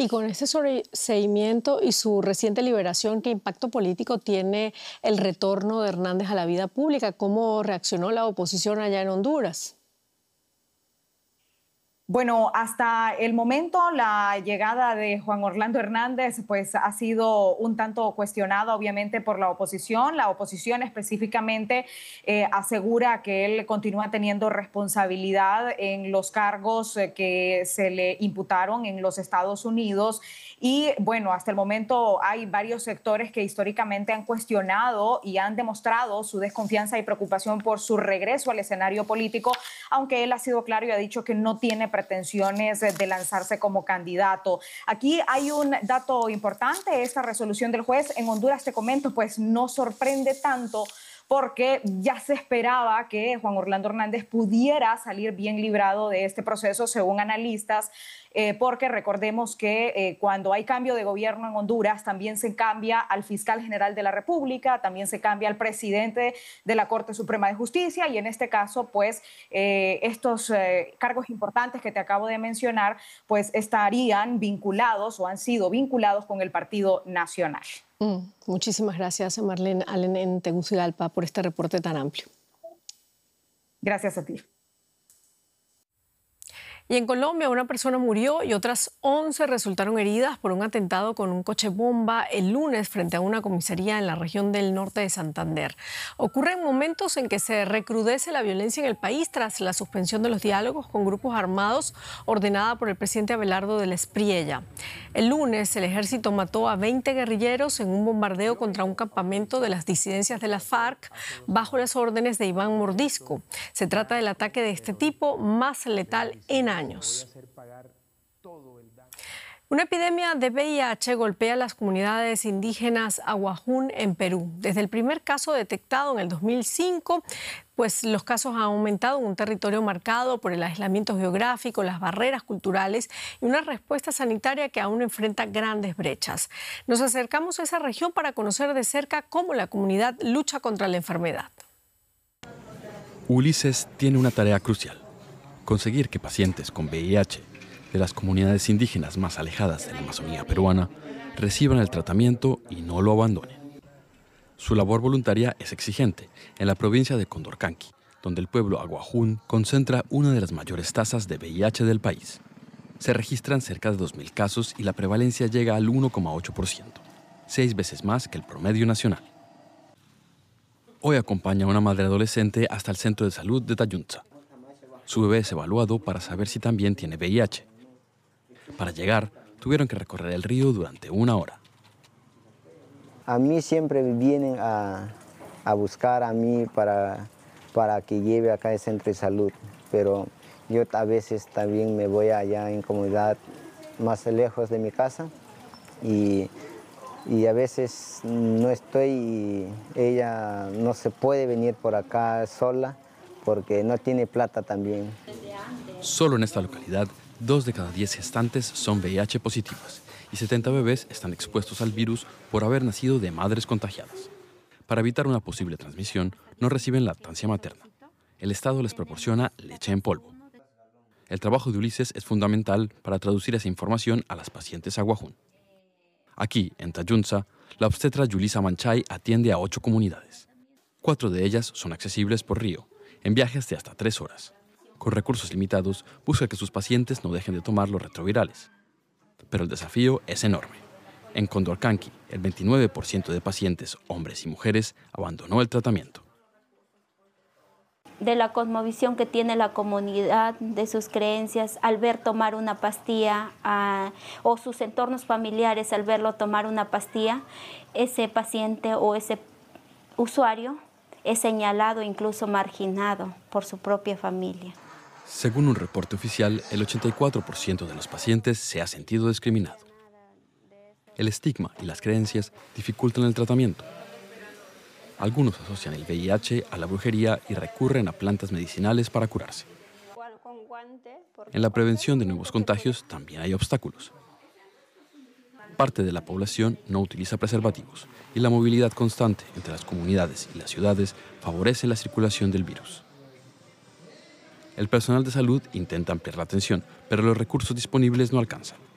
Y con este sobreseimiento y su reciente liberación, ¿qué impacto político tiene el retorno de Hernández a la vida pública? ¿Cómo reaccionó la oposición allá en Honduras? Bueno, hasta el momento la llegada de Juan Orlando Hernández pues ha sido un tanto cuestionada obviamente por la oposición. La oposición específicamente asegura que él continúa teniendo responsabilidad en los cargos que se le imputaron en los Estados Unidos. Y bueno, hasta el momento hay varios sectores que históricamente han cuestionado y han demostrado su desconfianza y preocupación por su regreso al escenario político, aunque él ha sido claro y ha dicho que no tiene pretensiones de lanzarse como candidato. Aquí hay un dato importante, esta resolución del juez en Honduras, te comento, pues no sorprende tanto porque ya se esperaba que Juan Orlando Hernández pudiera salir bien librado de este proceso, según analistas, porque recordemos que cuando hay cambio de gobierno en Honduras, también se cambia al fiscal general de la República, también se cambia al presidente de la Corte Suprema de Justicia, y en este caso, pues, estos cargos importantes que te acabo de mencionar, pues estarían vinculados o han sido vinculados con el Partido Nacional. Muchísimas gracias, Marlene Allen en Tegucigalpa, por este reporte tan amplio. Gracias a ti. Y en Colombia una persona murió y otras 11 resultaron heridas por un atentado con un coche bomba el lunes frente a una comisaría en la región del norte de Santander. Ocurren momentos en que se recrudece la violencia en el país tras la suspensión de los diálogos con grupos armados ordenada por el presidente Abelardo del Espriella. El lunes el ejército mató a 20 guerrilleros en un bombardeo contra un campamento de las disidencias de las FARC bajo las órdenes de Iván Mordisco. Se trata del ataque de este tipo más letal en años. Una epidemia de VIH golpea a las comunidades indígenas Aguajún en Perú. Desde el primer caso detectado en el 2005, pues los casos han aumentado en un territorio marcado por el aislamiento geográfico, las barreras culturales y una respuesta sanitaria que aún enfrenta grandes brechas. Nos acercamos a esa región para conocer de cerca cómo la comunidad lucha contra la enfermedad. Ulises tiene una tarea crucial: conseguir que pacientes con VIH de las comunidades indígenas más alejadas de la Amazonía peruana reciban el tratamiento y no lo abandonen. Su labor voluntaria es exigente en la provincia de Condorcanqui, donde el pueblo Aguajún concentra una de las mayores tasas de VIH del país. Se registran cerca de 2.000 casos y la prevalencia llega al 1,8%, 6 veces más que el promedio nacional. Hoy acompaña a una madre adolescente hasta el centro de salud de Tayunza. Su bebé es evaluado para saber si también tiene VIH. Para llegar, tuvieron que recorrer el río durante 1 hora. A mí siempre vienen a buscar a mí para que lleve acá al centro de salud, pero yo a veces también me voy allá en comunidad más lejos de mi casa y a veces no estoy y ella no se puede venir por acá sola porque no tiene plata también. Solo en esta localidad, 2 de cada 10 gestantes son VIH positivas y 70 bebés están expuestos al virus por haber nacido de madres contagiadas. Para evitar una posible transmisión, no reciben lactancia materna. El Estado les proporciona leche en polvo. El trabajo de Ulises es fundamental para traducir esa información a las pacientes Aguajún. Aquí, en Tayunza, la obstetra Yulisa Manchay atiende a 8 comunidades. 4 de ellas son accesibles por río, en viajes de hasta 3 horas. Con recursos limitados, busca que sus pacientes no dejen de tomar los retrovirales. Pero el desafío es enorme. En Condorcanqui, el 29% de pacientes, hombres y mujeres, abandonó el tratamiento. De la cosmovisión que tiene la comunidad, de sus creencias, al ver tomar una pastilla, o sus entornos familiares al verlo tomar una pastilla, ese paciente o ese usuario es señalado, incluso marginado por su propia familia. Según un reporte oficial, el 84% de los pacientes se ha sentido discriminado. El estigma y las creencias dificultan el tratamiento. Algunos asocian el VIH a la brujería y recurren a plantas medicinales para curarse. En la prevención de nuevos contagios también hay obstáculos. Parte de la población no utiliza preservativos y la movilidad constante entre las comunidades y las ciudades favorece la circulación del virus. El personal de salud intenta ampliar la atención, pero los recursos disponibles no alcanzan.